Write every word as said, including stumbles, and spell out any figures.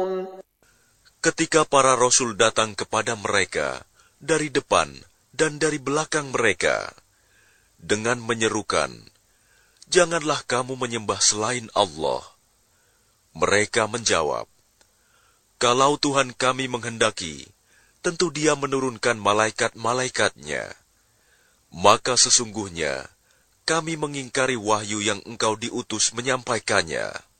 Ketika para rasul datang kepada mereka dari depan dan dari belakang mereka dengan menyerukan, "Janganlah kamu menyembah selain Allah." Mereka menjawab, "Kalau Tuhan kami menghendaki, tentu Dia menurunkan malaikat-malaikatnya. Maka sesungguhnya kami mengingkari wahyu yang engkau diutus menyampaikannya."